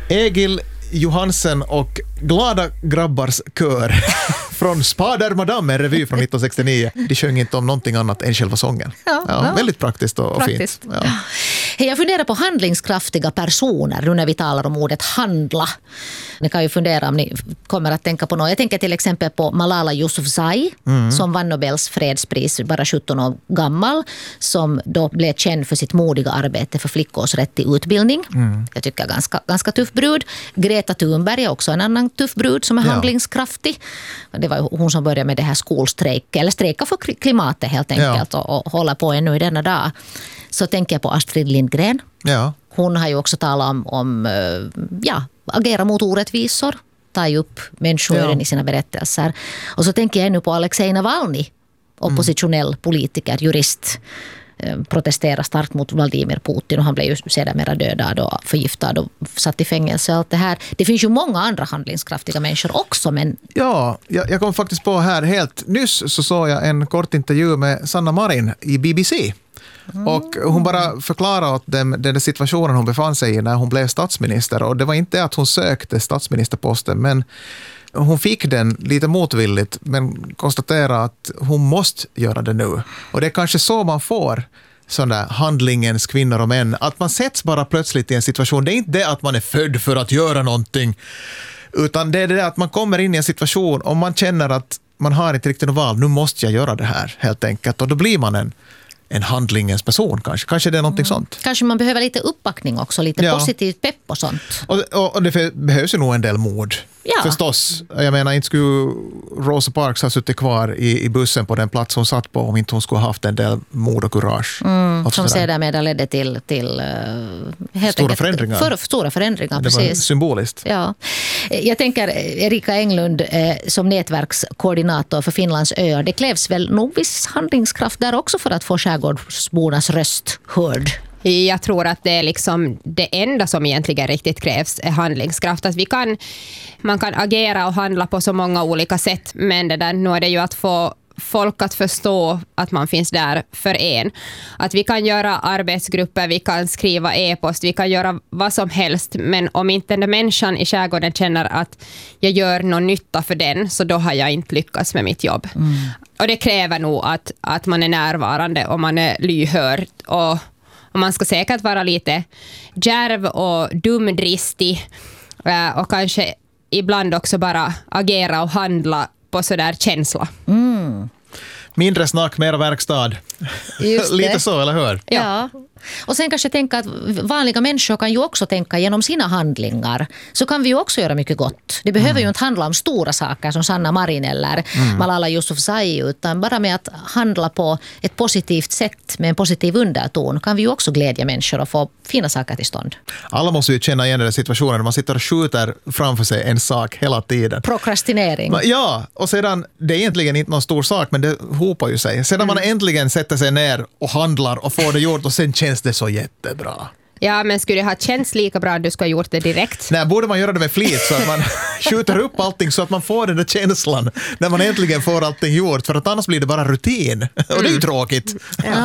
Egil Johansen och Glada grabbars kör från Spader Madame, en revy från 1969. De sjöng inte om någonting annat än själva sången. Ja. Väldigt praktiskt och fint. Ja. Jag funderar på handlingskraftiga personer nu när vi talar om ordet handla. Ni kan ju fundera om ni kommer att tänka på något. Jag tänker till exempel på Malala Yousafzai som vann Nobels fredspris, bara 17 år gammal, som då blev känd för sitt modiga arbete för flickors rätt till utbildning. Jag tycker ganska tuff brud. Greta Thunberg är också en annan tuff brud som är handlingskraftig. Det var hon som började med det här skolstrejk, eller strejka för klimatet helt enkelt och hålla på ännu i denna dag. Så tänker jag på Astrid Lindgren. Ja. Hon har ju också talat om agera mot orättvisor, ta upp människoöden i sina berättelser. Och så tänker jag nu på Alexej Navalny, oppositionell politiker, jurist, protesterar starkt mot Vladimir Putin och han blev ju sedermera dödad och förgiftad och satt i fängelse och allt det här. Det finns ju många andra handlingskraftiga människor också, men... Ja, jag kom faktiskt på här helt nyss så såg jag en kort intervju med Sanna Marin i BBC. Och hon bara förklarade åt dem den situationen hon befann sig i när hon blev statsminister. Och det var inte att hon sökte statsministerposten, men hon fick den lite motvilligt, men konstaterade att hon måste göra det nu. Och det är kanske så man får sån där handlingens kvinnor och män. Att man sätts bara plötsligt i en situation. Det är inte det att man är född för att göra någonting, utan det är det att man kommer in i en situation och man känner att man har inte riktigt något val. Nu måste jag göra det här helt enkelt. Och då blir man en handlingens person kanske. Kanske det är någonting sånt. Kanske man behöver lite uppbackning också, lite positivt pepp och sånt. Och det behövs ju nog en del mod. Ja. Förstås. Jag menar, inte skulle Rosa Parks ha suttit kvar i bussen på den plats hon satt på om inte hon skulle ha haft en del mod och kurage. Som sedan ledde till stora förändringar. Stora förändringar, det precis. Var symboliskt. Ja. Jag tänker Erika Englund som nätverkskoordinator för Finlands öar. Det krävs väl nog viss handlingskraft där också för att få skärgårdsbornas röst hörd. Jag tror att det är liksom det enda som egentligen riktigt krävs är handlingskraft. Att man kan agera och handla på så många olika sätt, men nu är det ju att få folk att förstå att man finns där för en. Att vi kan göra arbetsgrupper, vi kan skriva e-post, vi kan göra vad som helst, men om inte den människan i skärgården känner att jag gör någon nytta för den, så då har jag inte lyckats med mitt jobb. Och det kräver nog att man är närvarande och man är lyhörd och man ska säkert vara lite djärv och dumdristig och kanske ibland också bara agera och handla på sådär känsla. Mindre snack, mer verkstad. Lite så, eller hur? Ja. Och sen kanske tänka att vanliga människor kan ju också tänka genom sina handlingar. Så kan vi ju också göra mycket gott. Det behöver ju inte handla om stora saker som Sanna Marin eller Malala Yousafzai, utan bara med att handla på ett positivt sätt med en positiv underton kan vi ju också glädja människor och få fina saker till stånd. Alla måste ju känna igen den situationen när man sitter och skjuter framför sig en sak hela tiden. Prokrastinering. Ja, och sedan, det är egentligen inte någon stor sak, men det hopar ju sig. Sedan man äntligen sätter sig ner och handlar och får det gjort och sen känns det så jättebra. Ja, men skulle det ha känts lika bra att du ska ha gjort det direkt? Nej, borde man göra det med flit så att man skjuter upp allting så att man får den där känslan när man äntligen får allting gjort, för att annars blir det bara rutin. Och det är ju tråkigt. Ja.